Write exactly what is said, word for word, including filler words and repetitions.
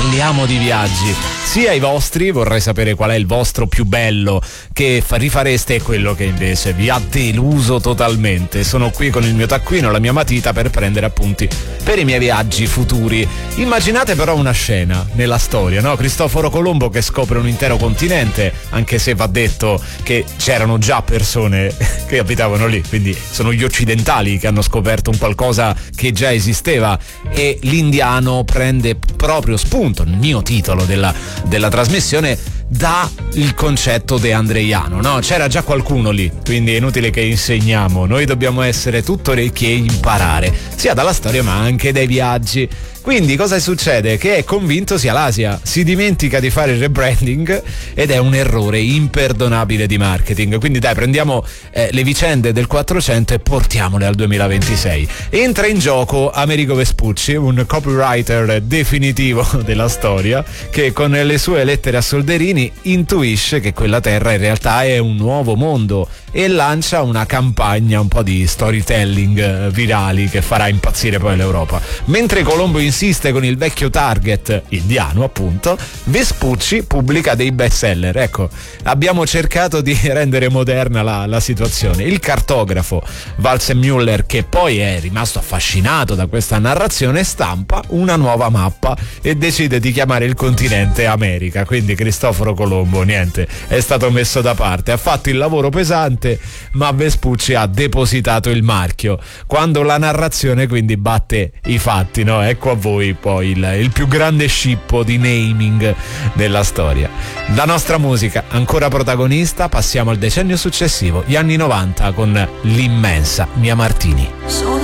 parliamo di viaggi, sia i vostri, vorrei sapere qual è il vostro più bello che rifareste e quello che invece vi ha deluso totalmente. Sono qui con il mio taccuino, la mia matita per prendere appunti per i miei viaggi futuri. Immaginate però una scena nella storia, no? Cristoforo Colombo che scopre un intero continente, anche se va detto che c'erano già persone che abitavano lì, quindi sono gli occidentali che hanno scoperto un qualcosa che già esisteva, e l'indiano prende proprio spunto, il mio titolo della, della trasmissione, da il concetto deandreiano, no? C'era già qualcuno lì, quindi è inutile che insegniamo, noi dobbiamo essere tutto orecchie e imparare, sia dalla storia ma anche dai viaggi. Quindi cosa succede? Che è convinto sia l'Asia, si dimentica di fare il rebranding ed è un errore imperdonabile di marketing. Quindi dai, prendiamo eh, le vicende del quattrocento e portiamole al duemilaventisei. Entra in gioco Amerigo Vespucci, un copywriter definitivo della storia, che con le sue lettere a solderini intuisce che quella terra in realtà è un nuovo mondo e lancia una campagna un po' di storytelling eh, virali che farà impazzire poi l'Europa. Mentre Colombo insiste con il vecchio target indiano, appunto, Vespucci pubblica dei bestseller. Ecco, abbiamo cercato di rendere moderna la, la situazione. Il cartografo Waldseemüller, che poi è rimasto affascinato da questa narrazione, stampa una nuova mappa e decide di chiamare il continente America. Quindi Cristoforo Colombo, niente, è stato messo da parte, ha fatto il lavoro pesante, ma Vespucci ha depositato il marchio. Quando la narrazione quindi batte i fatti, no? Ecco a voi poi il, il più grande scippo di naming della storia. La nostra musica ancora protagonista, passiamo al decennio successivo, gli anni novanta, con l'immensa Mia Martini. Sono